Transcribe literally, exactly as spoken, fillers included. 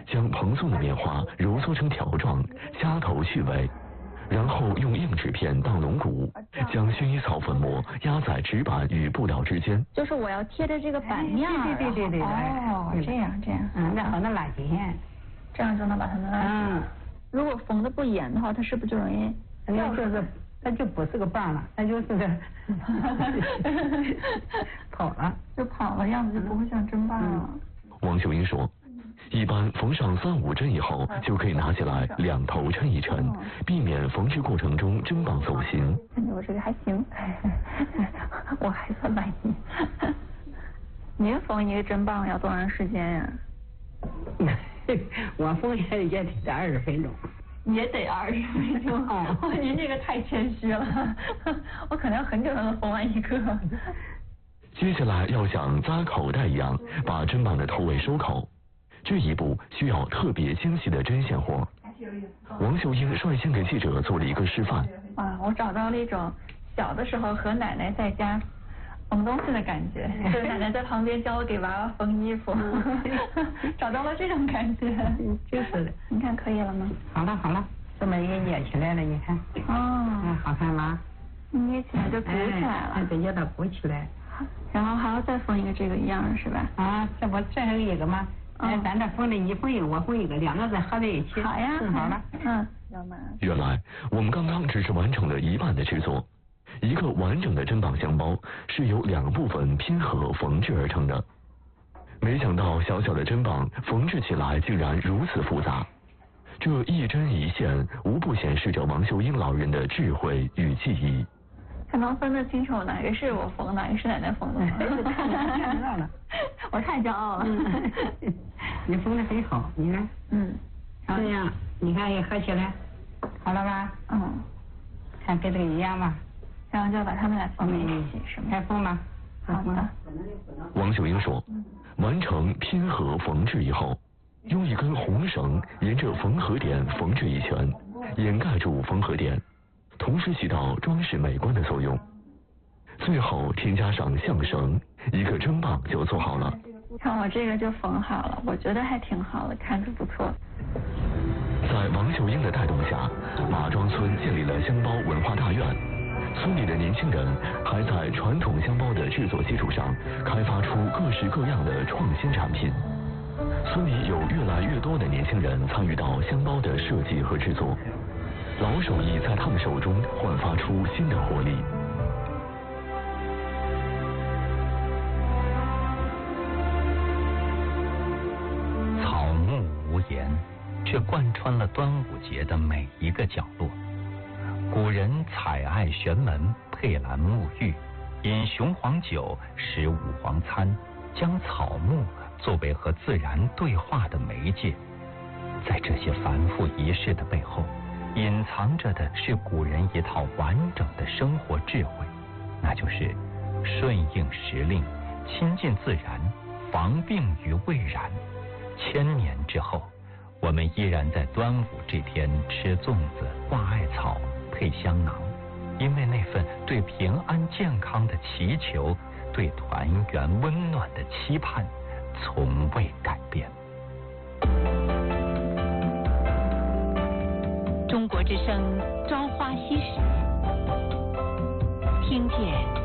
将蓬松的棉花揉搓成条状，掐头去尾，然后用硬纸片当龙骨，将薰衣草粉末压在纸板与布料之间。 就是我要贴着这个板面儿。 对对对对对。 哦，这样这样。 嗯，然后那拉紧， 这样就能把它们拉紧。 嗯。 如果缝的不严的话，它是不是就容易？ 那就是，它就不是个棒了，那就是个跑了， 就跑了，样子就不会像针棒了。 王秀英说，一般缝上三五针以后，就可以拿起来两头抻一抻，避免缝制过程中针棒走形。 我这个还行，我还算满意。您缝一个针棒要多长时间呀？ 我缝也也得二十分钟。 也得二十分钟。哦，您这个太谦虚了，我可能很久才能缝完一个。 接下来要像扎口袋一样，把针棒的头尾收口，这一步需要特别精细的针线活。王秀英率先给记者做了一个示范。 啊，我找到了一种小的时候和奶奶在家缝东西的感觉，就是奶奶在旁边教我给娃娃缝衣服，找到了这种感觉。 就是的， 你看可以了吗？ 好了好了，这么一捏起来了，你看。 哦。 嗯，好看吗？ 捏起来就鼓起来了。 哎，对，叫它鼓起来。 然后还要再缝一个这个一样的是吧？ 啊，这不这还有一个吗？哎，咱这缝的你缝一个，我缝一个，两个再合在一起。 好呀。 正好了。 嗯，要吗？ 原来我们刚刚只是完成了一半的制作。一个完整的针棒香包是由两个部分拼合缝制而成的，没想到小小的针棒缝制起来竟然如此复杂，这一针一线无不显示着王秀英老人的智慧与技艺。 还能分得清楚哪个是我缝，哪个是奶奶缝的吗？ 看到了， 我太骄傲了。 你缝的很好，你看， 嗯， 这样你看也合起来，好了吧？ 嗯， 看跟这个一样吧。 然后就把它们俩缝在一起，是吗？ 开缝吗？ 好的。 王秀英说，完成拼合缝制以后，用一根红绳沿着缝合点缝制一圈，掩盖住缝合点，同时起到装饰美观的作用。最后添加上象绳，一个针棒就做好了。 看我这个就缝好了，我觉得还挺好的，看着不错。 在王秀英的带动下，马庄村建立了香包文化大院。村里的年轻人还在传统香包的制作基础上，开发出各式各样的创新产品。村里有越来越多的年轻人参与到香包的设计和制作，老手艺在他们手中焕发出新的活力。 草木无言，却贯穿了端午节的每一个角落。古人采艾悬门，佩兰沐浴，饮雄黄酒，食五黄餐，将草木作为和自然对话的媒介。在这些繁复仪式的背后，隐藏着的是古人一套完整的生活智慧，那就是顺应时令，亲近自然，防病于未然。千年之后，我们依然在端午这天吃粽子、挂艾草、配香囊，因为那份对平安健康的祈求，对团圆温暖的期盼，从未改变。 中国之声《朝花夕拾》，听见